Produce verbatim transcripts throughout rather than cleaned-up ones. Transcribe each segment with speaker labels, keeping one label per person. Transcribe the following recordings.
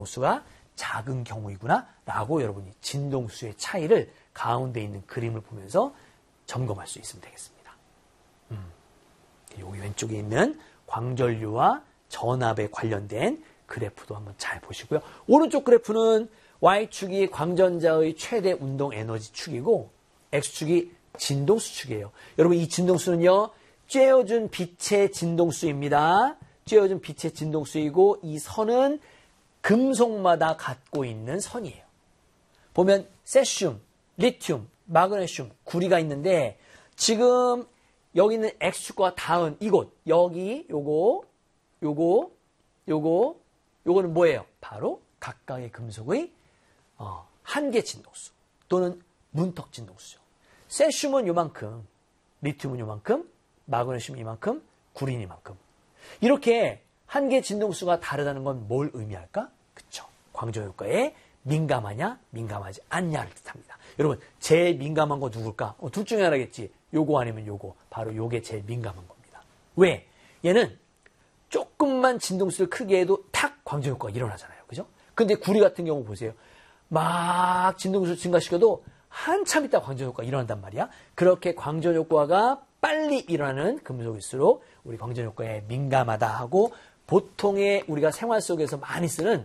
Speaker 1: 수가 작은 경우이구나 라고 여러분이 진동수의 차이를 가운데 있는 그림을 보면서 점검할 수 있으면 되겠습니다. 음. 여기 왼쪽에 있는 광전류와 전압에 관련된 그래프도 한번 잘 보시고요. 오른쪽 그래프는 Y축이 광전자의 최대 운동 에너지 축이고 X축이 진동수 축이에요. 여러분 이 진동수는요. 쬐어준 빛의 진동수입니다. 쬐어준 빛의 진동수이고 이 선은 금속마다 갖고 있는 선이에요. 보면 세슘, 리튬, 마그네슘, 구리가 있는데 지금 여기 있는 X축과 닿은 이곳 여기 요거 요거 요거 요거는 뭐예요? 바로 각각의 금속의 어, 한계 진동수 또는 문턱 진동수죠. 세슘은 요만큼, 리튬은 요만큼, 마그네슘 이만큼, 구리는 이만큼. 이렇게 한계 진동수가 다르다는 건 뭘 의미할까? 그쵸. 광전효과에 민감하냐, 민감하지 않냐를 뜻합니다. 여러분, 제일 민감한 거 누굴까? 어, 둘 중에 하나겠지. 요거 아니면 요거. 바로 요게 제일 민감한 겁니다. 왜? 얘는 조금만 진동수를 크게 해도 탁 광전효과가 일어나잖아요. 그죠? 근데 구리 같은 경우 보세요. 막 진동수를 증가시켜도 한참 있다 광전효과가 일어난단 말이야. 그렇게 광전효과가 빨리 일어나는 금속일수록 우리 광전효과에 민감하다 하고 보통의 우리가 생활 속에서 많이 쓰는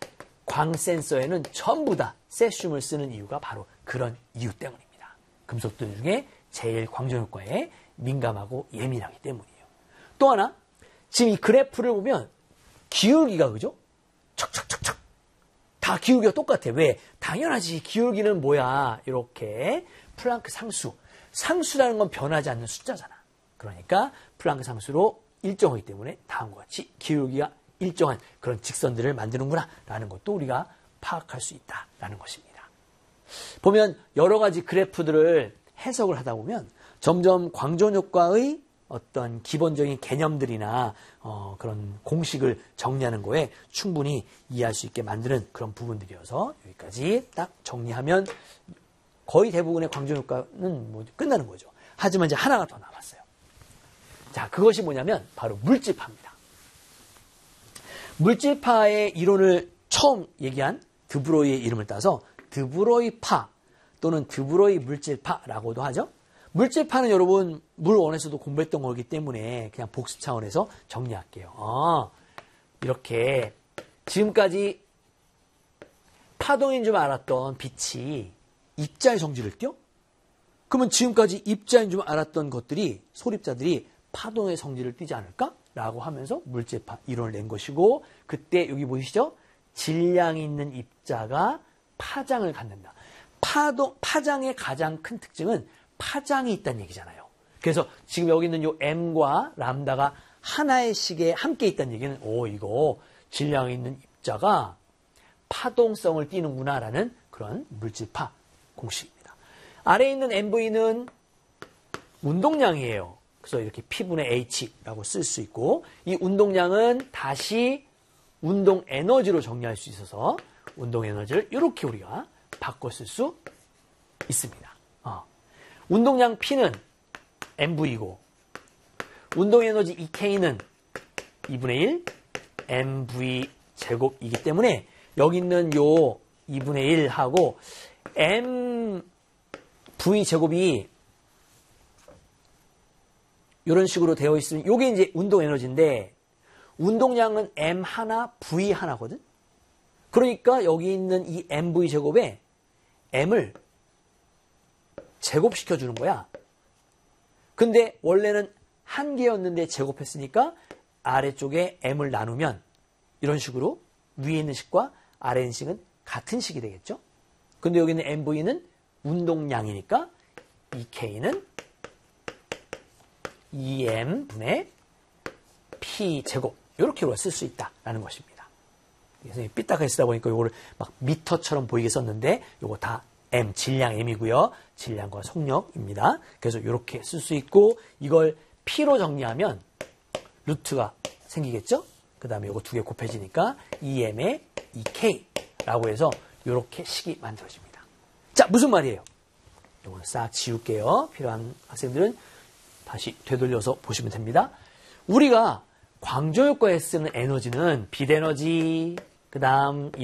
Speaker 1: 광센서에는 전부 다 세슘을 쓰는 이유가 바로 그런 이유 때문입니다. 금속들 중에 제일 광전효과에 민감하고 예민하기 때문이에요. 또 하나, 지금 이 그래프를 보면 기울기가 그죠? 척척척척. 다 기울기가 똑같아. 왜? 당연하지. 기울기는 뭐야? 이렇게 플랑크 상수. 상수라는 건 변하지 않는 숫자잖아. 그러니까 플랑크 상수로 일정하기 때문에 다음과 같이 기울기가 일정한 그런 직선들을 만드는구나 라는 것도 우리가 파악할 수 있다라는 것입니다. 보면 여러 가지 그래프들을 해석을 하다 보면 점점 광전효과의 어떤 기본적인 개념들이나 어, 그런 공식을 정리하는 거에 충분히 이해할 수 있게 만드는 그런 부분들이어서 여기까지 딱 정리하면 거의 대부분의 광전효과는 뭐 끝나는 거죠. 하지만 이제 하나가 더 남았어요. 자, 그것이 뭐냐면 바로 물질파입니다. 물질파의 이론을 처음 얘기한 드브로이의 이름을 따서 드브로이파 또는 드브로이 물질파라고도 하죠. 물질파는 여러분 물원에서도 공부했던 거기 때문에 그냥 복습 차원에서 정리할게요. 아, 이렇게 지금까지 파동인 줄 알았던 빛이 입자의 성질을 띠어? 그러면 지금까지 입자인 줄 알았던 것들이 소립자들이 파동의 성질을 띠지 않을까? 라고 하면서 물질파 이론을 낸 것이고 그때 여기 보이시죠? 질량이 있는 입자가 파장을 갖는다. 파동, 파장의 가장 큰 특징은 파장이 있다는 얘기잖아요. 그래서 지금 여기 있는 요 M과 람다가 하나의 식에 함께 있다는 얘기는 오 이거 질량이 있는 입자가 파동성을 띠는구나 라는 그런 물질파 공식입니다. 아래에 있는 엠브이는 운동량이에요. 그래서 이렇게 P분의 H라고 쓸 수 있고 이 운동량은 다시 운동 에너지로 정리할 수 있어서 운동 에너지를 이렇게 우리가 바꿔 쓸 수 있습니다. 어. 운동량 P는 엠브이고 운동 에너지 이케이는 이분의 일 엠브이 제곱이기 때문에 여기 있는 요 이분의 일하고 엠브이 제곱이 이런 식으로 되어 있으면 이게 이제 운동 에너지인데 운동량은 M 하나, V 하나거든. 그러니까 여기 있는 이 엠브이 제곱에 M을 제곱시켜 주는 거야. 근데 원래는 한 개였는데 제곱했으니까 아래쪽에 M을 나누면 이런 식으로 위에 있는 식과 아래 있는 식은 같은 식이 되겠죠. 근데 여기 있는 엠브이는 운동량이니까 이케이는 이엠분의 P 제곱 이렇게 우리가 쓸 수 있다라는 것입니다. 그래서 삐딱하게 쓰다 보니까 이거를 막 미터처럼 보이게 썼는데 이거 다 M, 질량 M이고요. 질량과 속력입니다. 그래서 이렇게 쓸 수 있고 이걸 P로 정리하면 루트가 생기겠죠? 그 다음에 이거 두 개 곱해지니까 이엠의 이케이라고 해서 이렇게 식이 만들어집니다. 자, 무슨 말이에요? 이거는 싹 지울게요. 필요한 학생들은 다시 되돌려서 보시면 됩니다. 우리가 광전효과에 쓰는 에너지는 빛에너지, 그 다음